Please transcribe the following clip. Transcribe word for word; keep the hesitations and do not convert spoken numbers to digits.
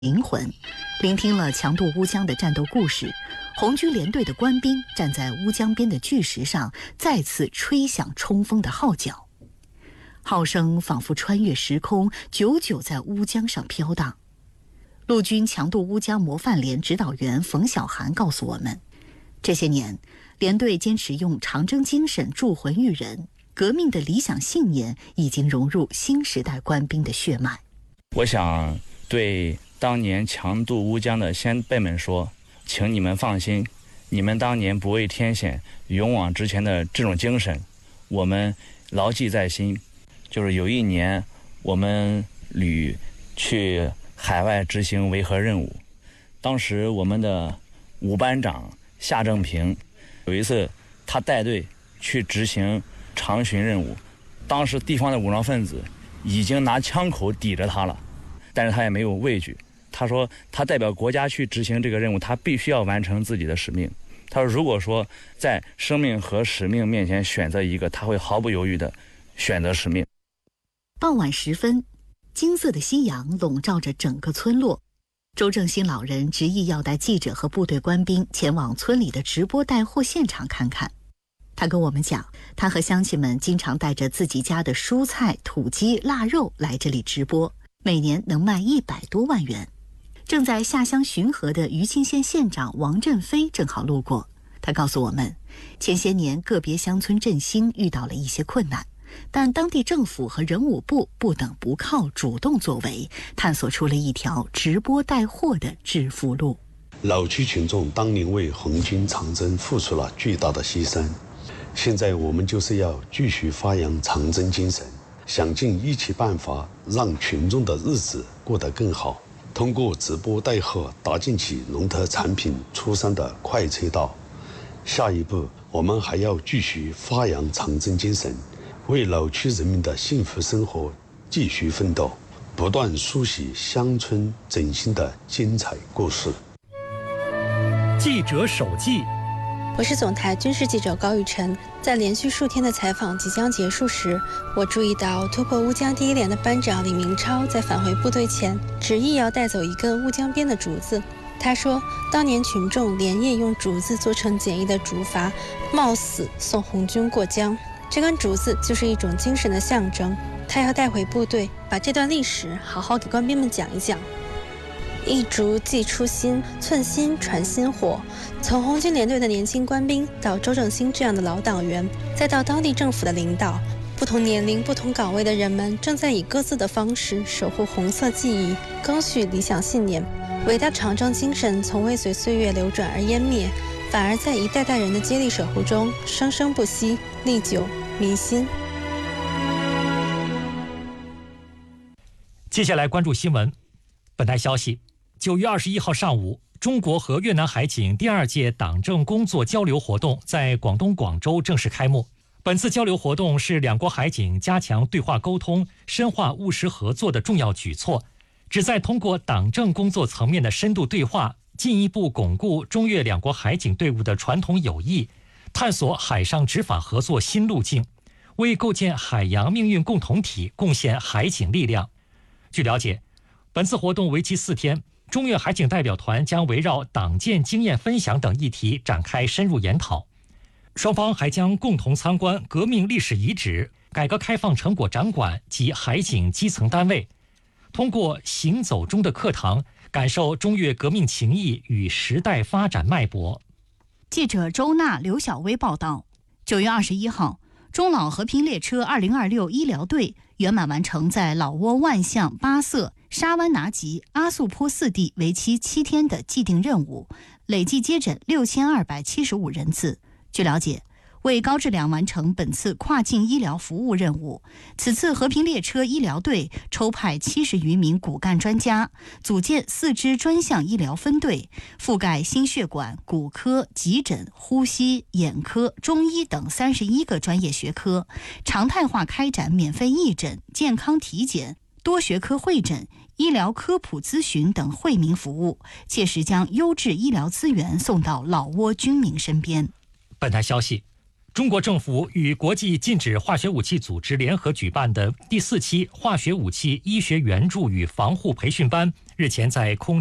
灵魂，聆听了强渡乌江的战斗故事。红军联队的官兵站在乌江边的巨石上，再次吹响冲锋的号角，号声仿佛穿越时空，久久在乌江上飘荡。陆军强渡乌江模范连指导员冯小涵告诉我们，这些年连队坚持用长征精神铸魂育人，革命的理想信念已经融入新时代官兵的血脉。 我想对当年强渡乌江的先辈们说，请你们放心，你们当年不畏天险、勇往直前的这种精神，我们牢记在心。就是有一年，我们旅去海外执行维和任务，当时我们的五班长夏正平，有一次他带队去执行长巡任务，当时地方的武装分子已经拿枪口抵着他了，但是他也没有畏惧。他说他代表国家去执行这个任务，他必须要完成自己的使命。他说如果说在生命和使命面前选择一个，他会毫不犹豫地选择使命。 傍晚时分，金色的夕阳笼罩着整个村落。周正新老人执意要带记者和部队官兵前往村里的直播带货现场看看。他跟我们讲，他和乡亲们经常带着自己家的蔬菜、土鸡、腊肉来这里直播，每年能卖一百多万元。正在下乡巡河的余庆县县长王振飞正好路过，他告诉我们，前些年个别乡村振兴遇到了一些困难，但当地政府和人武部不等不靠，主动作为，探索出了一条直播带货的致富路。 老区群众当年为红军长征付出了巨大的牺牲，现在我们就是要继续发扬长征精神，想尽一切办法让群众的日子过得更好，通过直播带货搭建起农特产品出商的快车道。下一步我们还要继续发扬长征精神，为老区人民的幸福生活继续奋斗，不断书写乡村振兴的精彩故事。 记者手记， 我是总台军事记者高玉晨。在连续数天的采访即将结束时，我注意到突破乌江第一连的班长李明超在返回部队前执意要带走一根乌江边的竹子。他说，当年群众连夜用竹子做成简易的竹筏，冒死送红军过江。这根竹子就是一种精神的象征，他要带回部队，把这段历史好好给官兵们讲一讲。一竹寄初心，寸心传心火。从红军联队的年轻官兵到周正新这样的老党员，再到当地政府的领导，不同年龄、不同岗位的人们正在以各自的方式守护红色记忆，赓续理想信念。伟大长征精神从未随岁月流转而湮灭，反而在一代代人的接力守护中生生不息，历久弥新。 接下来关注新闻。本台消息，九月二十一号上午，中国和越南海警第二届党政工作交流活动在广东广州正式开幕。本次交流活动是两国海警加强对话沟通、深化务实合作的重要举措，旨在通过党政工作层面的深度对话，进一步巩固中越两国海警队伍的传统友谊，探索海上执法合作新路径，为构建海洋命运共同体贡献海警力量。据了解，本次活动为期四天，中越海警代表团将围绕党建经验分享等议题展开深入研讨。双方还将共同参观革命历史遗址、改革开放成果展馆及海警基层单位，通过行走中的课堂，感受中越革命情谊与时代发展脉搏。 记者周娜、刘晓薇报道，九月二十一号，中老和平列车二零二六医疗队圆满完成在老挝万象、巴色、沙湾拿吉、阿素坡四地为期七天的既定任务，累计接诊六千二百七十五人次。据了解，为高质量完成本次跨境医疗服务任务，此次和平列车医疗队抽派七十余名骨干专家，组建四支专项医疗分队，覆盖心血管、骨科、急诊、呼吸、眼科、中医等三十一个专业学科，常态化开展免费义诊、健康体检、多学科会诊、医疗科普咨询等惠民服务，切实将优质医疗资源送到老挝军民身边。 本台消息，中国政府与国际禁止化学武器组织联合举办的第四期化学武器医学援助与防护培训班日前在空